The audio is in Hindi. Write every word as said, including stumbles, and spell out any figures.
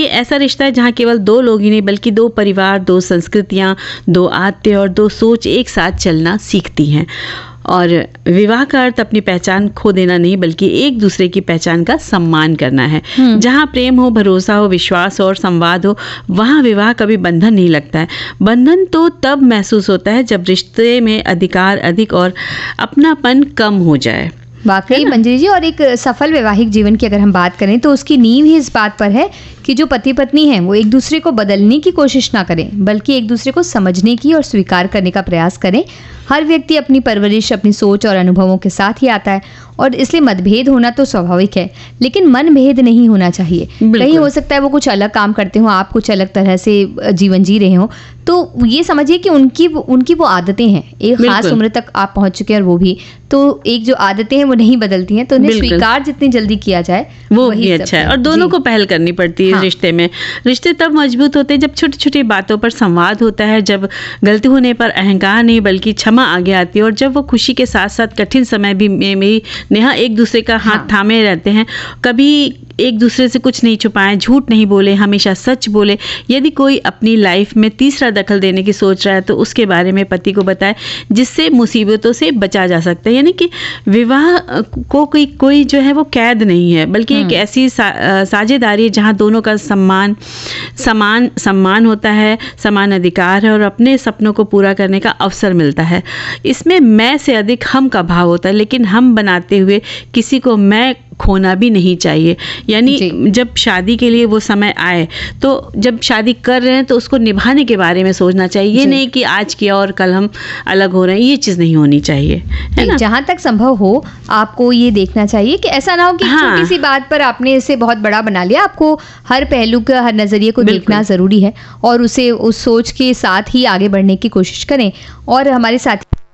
ऐसा रिश्ता है जहाँ केवल दो लोग ही नहीं बल्कि दो परिवार, दो संस्कृतियाँ, दो आदतें और दो सोच एक साथ चलना सीखती हैं। और विवाह का अर्थ अपनी पहचान खो देना नहीं बल्कि एक दूसरे की पहचान का सम्मान करना है। जहाँ प्रेम हो, भरोसा हो, विश्वास हो और संवाद हो, वहाँ विवाह कभी बंधन नहीं लगता है। बंधन तो तब महसूस होता है जब रिश्ते में अधिकार अधिक और अपनापन कम हो जाए। वाकई मंजरी जी, और एक सफल वैवाहिक जीवन की अगर हम बात करें तो उसकी नींव ही इस बात पर है कि जो पति पत्नी हैं वो एक दूसरे को बदलने की कोशिश ना करें बल्कि एक दूसरे को समझने की और स्वीकार करने का प्रयास करें। हर व्यक्ति अपनी परवरिश, अपनी सोच और अनुभवों के साथ ही आता है और इसलिए मतभेद होना तो स्वाभाविक है, लेकिन मनभेद नहीं होना चाहिए। कहीं हो सकता है वो कुछ अलग काम करते हो, आप कुछ अलग तरह से जीवन जी रहे हो, तो ये समझिए कि उनकी उनकी वो आदतें हैं, एक खास उम्र तक आप पहुंच चुके हैं और वो भी, तो एक जो आदतें हैं वो नहीं बदलती हैं, तो उन्हें स्वीकार जितनी जल्दी किया जाए वो भी अच्छा है। और दोनों को पहल करनी पड़ती है। हाँ। रिश्ते में रिश्ते तब मजबूत होते हैं जब छोटी छोटी बातों पर संवाद होता है, जब गलती होने पर अहंकार नहीं बल्कि क्षमा आगे आती है, और जब वो खुशी के साथ साथ कठिन समय भी में भी नेहा एक दूसरे का हाथ हाँ। थामे रहते हैं। कभी एक दूसरे से कुछ नहीं छुपाएं, झूठ नहीं बोले, हमेशा सच बोले। यदि कोई अपनी लाइफ में तीसरा दखल देने की सोच रहा है तो उसके बारे में पति को बताएं, जिससे मुसीबतों से बचा जा सकता है। यानी कि विवाह को कोई कोई जो है वो कैद नहीं है बल्कि एक ऐसी सा, साझेदारी है जहां दोनों का सम्मान समान सम्मान होता है, समान अधिकार है और अपने सपनों को पूरा करने का अवसर मिलता है। इसमें मैं से अधिक हम का भाव होता है, लेकिन हम बनाते हुए किसी को मैं खोना भी नहीं चाहिए। यानी जब शादी के लिए वो समय आए तो जब शादी कर रहे हैं तो उसको निभाने के बारे में सोचना चाहिए। ये नहीं कि आज किया और कल हम अलग हो रहे हैं, ये चीज़ नहीं होनी चाहिए, है ना। जहाँ तक संभव हो आपको ये देखना चाहिए कि ऐसा ना हो कि हाँ। छोटी सी बात पर आपने इसे बहुत बड़ा बना लिया। आपको हर पहलू का, हर नज़रिए को देखना ज़रूरी है और उसे उस सोच के साथ ही आगे बढ़ने की कोशिश करें। और हमारे साथ